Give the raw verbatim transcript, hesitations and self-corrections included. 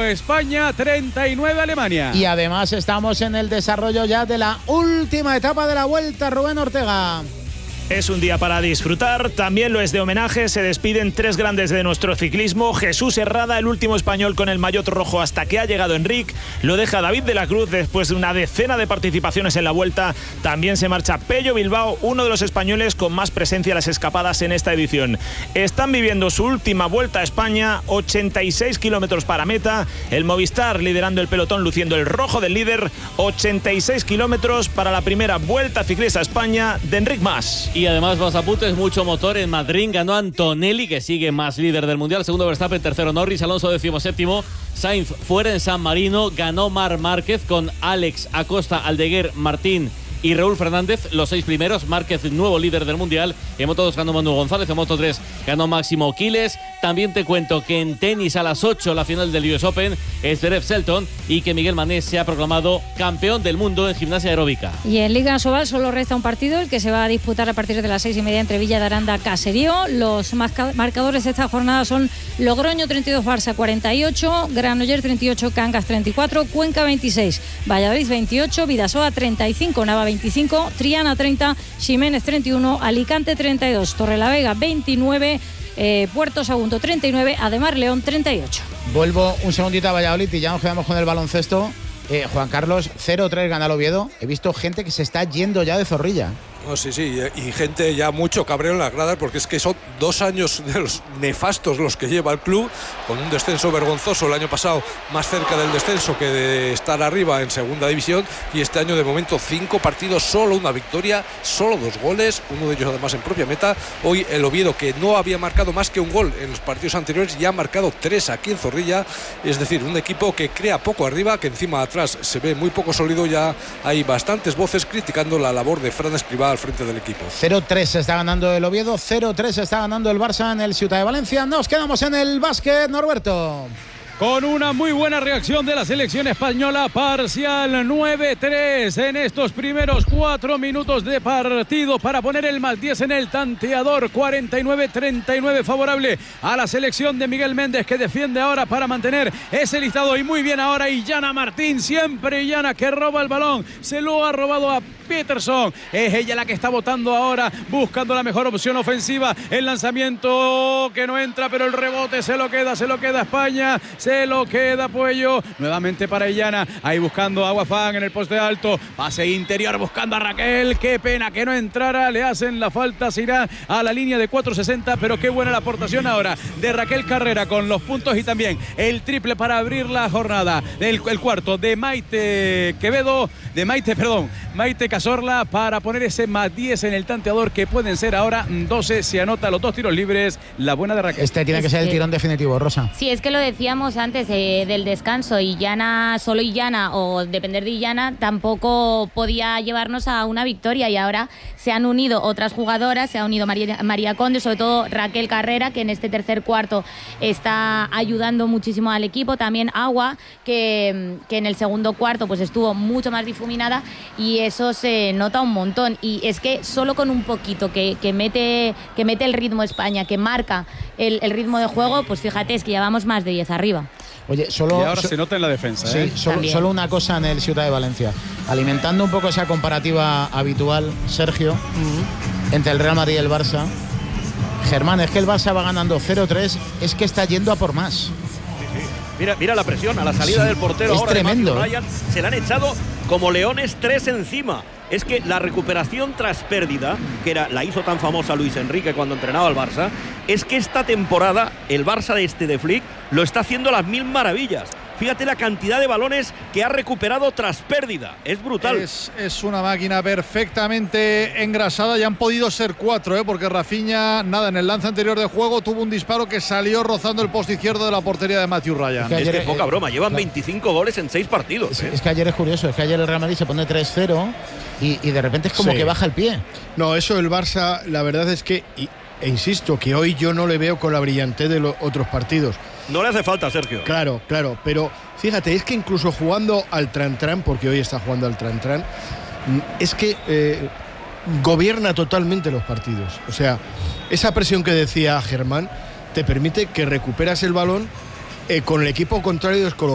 España, treinta y nueve Alemania. Y además estamos en el desarrollo ya de la última etapa de la Vuelta, Rubén Ortega. Es un día para disfrutar, también lo es de homenaje. Se despiden tres grandes de nuestro ciclismo. Jesús Herrada, el último español con el maillot rojo hasta que ha llegado Enric. Lo deja David de la Cruz después de una decena de participaciones en la Vuelta. También se marcha Pello Bilbao, uno de los españoles con más presencia en las escapadas en esta edición. Están viviendo su última Vuelta a España, ochenta y seis kilómetros para meta. El Movistar liderando el pelotón, luciendo el rojo del líder. ochenta y seis kilómetros para la primera Vuelta Ciclista a España de Enric Mas. Y además, más apuntes, mucho motor en Madrid. Ganó Antonelli, que sigue más líder del Mundial. Segundo Verstappen, tercero Norris, Alonso decimoséptimo. Sainz fuera en San Marino. Ganó Marc Márquez con Alex Acosta, Aldeguer, Martín y Raúl Fernández, los seis primeros. Márquez, nuevo líder del Mundial. En Moto dos ganó Manu González, en Moto tres ganó Máximo Quiles. También te cuento que en tenis a las ocho la final del U S Open es Zverev Selton y que Miguel Manés se ha proclamado campeón del mundo en gimnasia aeróbica. Y en Liga Sobal solo resta un partido, el que se va a disputar a partir de las seis y media entre Villa de Aranda Caserío. Los marcadores de esta jornada son Logroño treinta y dos, Barça cuarenta y ocho, Granollers treinta y ocho, Cangas treinta y cuatro, Cuenca veintiséis, Valladolid veintiocho, Vidasoa treinta y cinco, Nava veinticinco, Triana treinta, Ximénez treinta y uno, Alicante treinta y dos, Torrelavega veintinueve, eh, Puerto Sagunto treinta y nueve, Ademar León treinta y ocho. Vuelvo un segundito a Valladolid y ya nos quedamos con el baloncesto. Eh, Juan Carlos, cero tres gana el Oviedo. He visto gente que se está yendo ya de Zorrilla. No, sí, sí, y gente ya mucho cabreo en las gradas, porque es que son dos años de los nefastos los que lleva el club, con un descenso vergonzoso el año pasado, más cerca del descenso que de estar arriba en segunda división, y este año de momento cinco partidos, solo una victoria, solo dos goles, uno de ellos además en propia meta. Hoy el Oviedo, que no había marcado más que un gol en los partidos anteriores, ya ha marcado tres aquí en Zorrilla, es decir, un equipo que crea poco arriba, que encima atrás se ve muy poco sólido. Ya hay bastantes voces criticando la labor de Fran Escribá al frente del equipo. cero tres se está ganando el Oviedo, cero tres se está ganando el Barça en el Ciutat de Valencia. Nos quedamos en el básquet, Norberto. Con una muy buena reacción de la selección española, parcial nueve tres en estos primeros cuatro minutos de partido para poner el más diez en el tanteador. Cuarenta y nueve treinta y nueve favorable a la selección de Miguel Méndez, que defiende ahora para mantener ese listado. Y muy bien ahora Illana Martín, siempre Illana, que roba el balón, se lo ha robado a Peterson. Es ella la que está votando ahora, buscando la mejor opción ofensiva. El lanzamiento que no entra, pero el rebote se lo queda, se lo queda España. Se lo queda Puello, nuevamente para Illana, ahí buscando a Guafán en el poste alto, pase interior buscando a Raquel, qué pena que no entrara, le hacen la falta, se irá a la línea de cuatro sesenta, pero qué buena la aportación ahora de Raquel Carrera con los puntos y también el triple para abrir la jornada, el, el cuarto de Maite Quevedo, de Maite, perdón, Maite Cazorla, para poner ese más diez en el tanteador, que pueden ser ahora doce, se anota los dos tiros libres, la buena de Raquel. Este tiene que ser el tirón definitivo, Rosa. Sí, es que lo decíamos antes eh, del descanso, Illana, solo Illana o depender de Illana tampoco podía llevarnos a una victoria, y ahora se han unido otras jugadoras, se ha unido María, María Conde, sobre todo Raquel Carrera, que en este tercer cuarto está ayudando muchísimo al equipo, también Agua, que, que en el segundo cuarto pues estuvo mucho más difuminada, y eso se nota un montón, y es que solo con un poquito que, que, mete, que mete el ritmo España, que marca el, el ritmo de juego, pues fíjate, es que llevamos más de diez arriba. Oye, solo, y ahora so, se nota en la defensa. Sí, ¿eh? solo, solo una cosa en el Ciutat de Valencia. Alimentando un poco esa comparativa habitual, Sergio, uh-huh. entre el Real Madrid y el Barça. Germán, es que el Barça va ganando cero tres, es que está yendo a por más. Sí, sí. Mira, mira la presión a la salida sí, del portero. Es ahora tremendo. De Ryan, se le han echado como leones tres encima. Es que la recuperación tras pérdida, que era, la hizo tan famosa Luis Enrique cuando entrenaba al Barça, es que esta temporada el Barça de este de Flick lo está haciendo a las mil maravillas. Fíjate la cantidad de balones que ha recuperado tras pérdida. Es brutal. Es, es una máquina perfectamente engrasada. Ya han podido ser cuatro, ¿eh? porque Rafinha, nada, en el lance anterior de juego tuvo un disparo que salió rozando el poste izquierdo de la portería de Matthew Ryan. Es que, ayer, es que poca eh, broma, llevan claro. veinticinco goles en seis partidos. Es, ¿eh? es que ayer es curioso, es que ayer el Real Madrid se pone tres cero y, y de repente es como sí. que baja el pie. No, eso el Barça, la verdad es que, y, e insisto, que hoy yo no le veo con la brillantez de los otros partidos. No le hace falta, Sergio. Claro, claro, pero fíjate, es que incluso jugando al tran-tran, porque hoy está jugando al tran-tran, es que eh, gobierna totalmente los partidos. O sea, esa presión que decía Germán te permite que recuperas el balón eh, con el equipo contrario descolocado.